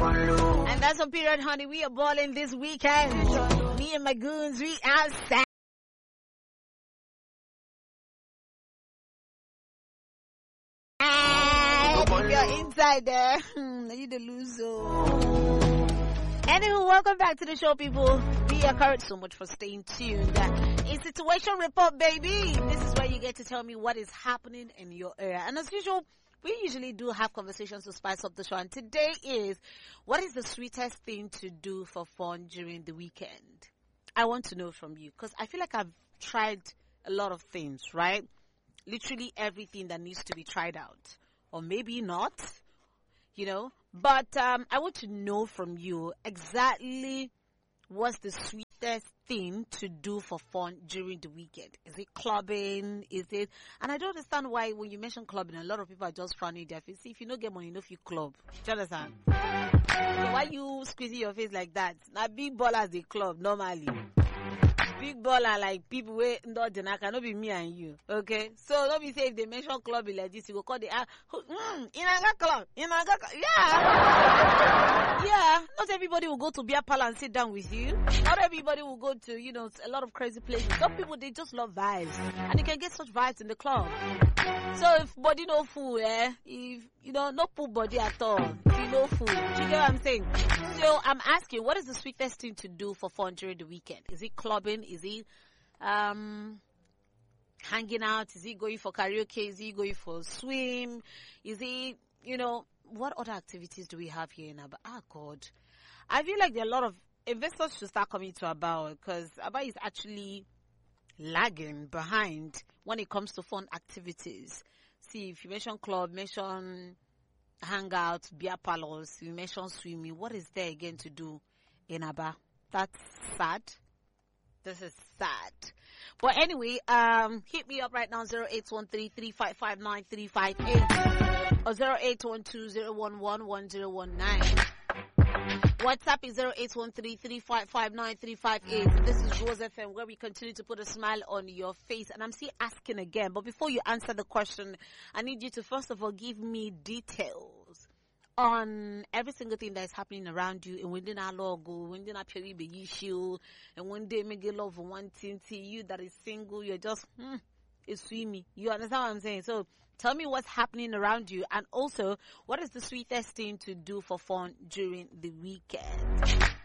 And that's on Period, honey. We are balling this weekend. Me and my goons, we outside. If you're inside there, you the loser. Anywho, welcome back to the show, people. We encourage so much for staying tuned. In Situation Report, baby. This is where you get to tell me what is happening in your area. And as usual, we usually do have conversations to spice up the show. And today is, what is the sweetest thing to do for fun during the weekend? I want to know from you, because I feel like I've tried a lot of things, right? Literally everything that needs to be tried out. Or maybe not, you know. But I want to know from you exactly what's the sweetest thing to do for fun during the weekend. Is it clubbing? Is it? And I don't understand why when you mention clubbing, a lot of people are just frowning their face. If you don't get money, you know if you club. Do you understand? So why you squeezing your face like that? Now big ballers they club normally. Big baller like people where not the cannot be me and you. Okay? So don't be say if they mention club like this, you go call the Inaga club. Inaga club. Yeah. Yeah. Not everybody will go to beer parlor and sit down with you. Not everybody will go to, you know, a lot of crazy places. Some people they just love vibes. And you can get such vibes in the club. So if body no fool, if you know, no pool body at all. If you know food. You get what I'm saying? So I'm asking, what is the sweetest thing to do for fun during the weekend? Is it clubbing? Is it hanging out? Is it going for karaoke? Is it going for swim? Is it, you know, what other activities do we have here in Aba? Ah, God. I feel like there are a lot of investors should start coming to Aba, because Aba is actually lagging behind when it comes to fun activities. See, if you mention club, mention hangouts, beer parlors, you mention swimming, what is there again to do in Aba? That's sad. This is sad. But anyway, hit me up right now, 0813-355-9358 or 0812-011-1019. WhatsApp is 0813-355-9358. This is Rose FM, where we continue to put a smile on your face. And I'm still asking again, but before you answer the question, I need you to first of all give me details on every single thing that is happening around you. And when they not logo, when they not pay be issue, and when they make a love for one thing, you that is single, you're just it's swimmy. You understand what I'm saying? So tell me what's happening around you, and also what is the sweetest thing to do for fun during the weekend.